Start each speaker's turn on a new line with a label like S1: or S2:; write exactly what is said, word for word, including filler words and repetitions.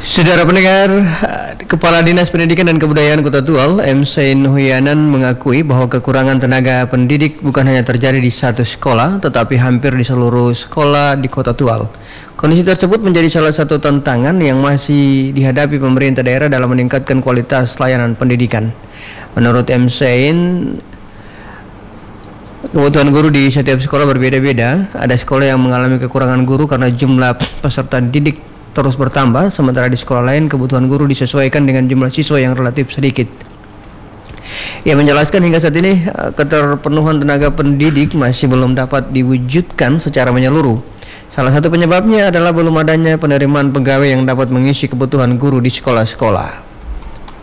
S1: Saudara pendengar, Kepala Dinas Pendidikan dan Kebudayaan Kota Tual, M. Sein Huyanan, mengakui bahwa kekurangan tenaga pendidik bukan hanya terjadi di satu sekolah, tetapi hampir di seluruh sekolah di Kota Tual. Kondisi tersebut menjadi salah satu tantangan yang masih dihadapi pemerintah daerah dalam meningkatkan kualitas layanan pendidikan. Menurut M. Sein, kebutuhan guru di setiap sekolah berbeda-beda. Ada sekolah yang mengalami kekurangan guru karena jumlah peserta didik terus bertambah, sementara di sekolah lain kebutuhan guru disesuaikan dengan jumlah siswa yang relatif sedikit. Ia menjelaskan hingga saat ini keterpenuhan tenaga pendidik masih belum dapat diwujudkan secara menyeluruh. Salah satu penyebabnya adalah belum adanya penerimaan pegawai yang dapat mengisi kebutuhan guru di sekolah-sekolah.